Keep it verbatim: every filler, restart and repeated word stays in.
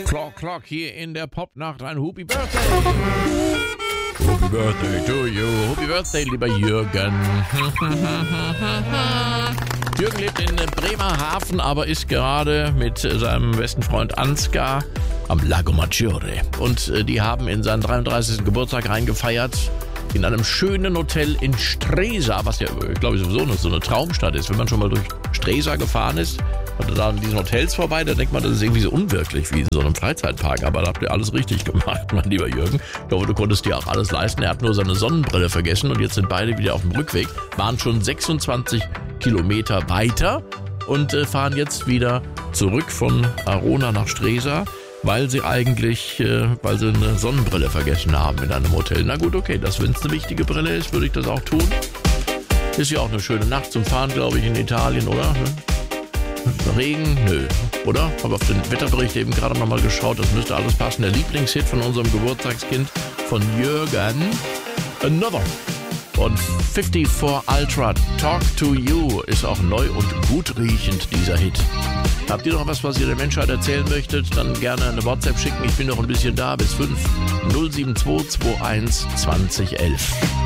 Clock, Clock hier in der Popnacht, ein Happy Birthday. Happy Birthday to you. Happy Birthday, lieber Jürgen. Jürgen lebt in Bremerhaven, aber ist gerade mit seinem besten Freund Ansgar am Lago Maggiore. Und äh, die haben in seinen dreiunddreißigsten Geburtstag reingefeiert in einem schönen Hotel in Stresa, was ja, glaube ich, sowieso noch so eine Traumstadt ist. Wenn man schon mal durch Stresa gefahren ist und da an diesen Hotels vorbei, da denkt man, das ist irgendwie so unwirklich wie in so einem Freizeitpark. Aber da habt ihr alles richtig gemacht, mein lieber Jürgen. Ich glaube, du konntest dir auch alles leisten. Er hat nur seine Sonnenbrille vergessen und jetzt sind beide wieder auf dem Rückweg, waren schon sechsundzwanzig Kilometer weiter und äh, fahren jetzt wieder zurück von Arona nach Stresa, weil sie eigentlich, äh, weil sie eine Sonnenbrille vergessen haben in einem Hotel. Na gut, okay, das, wenn es eine wichtige Brille ist, würde ich das auch tun. Ist ja auch eine schöne Nacht zum Fahren, glaube ich, in Italien, oder? Regen? Nö, oder? Habe auf den Wetterbericht eben gerade nochmal geschaut, das müsste alles passen. Der Lieblingshit von unserem Geburtstagskind, von Jürgen, Another. Und fünfundfünfzig Ultra, Talk to You, ist auch neu und gut riechend, dieser Hit. Habt ihr noch was, was ihr der Menschheit erzählen möchtet? Dann gerne eine WhatsApp schicken. Ich bin noch ein bisschen da. Bis fünf null sieben zwei zwei eins zwanzig elf.